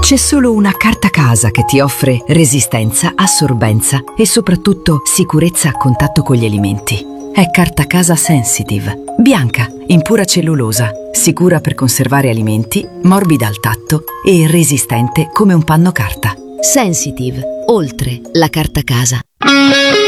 C'è solo una carta casa che ti offre resistenza, assorbenza e soprattutto sicurezza a contatto con gli alimenti. È Carta Casa Sensitive, bianca, in pura cellulosa, sicura per conservare alimenti, morbida al tatto e resistente come un panno carta. Sensitive, oltre la carta casa.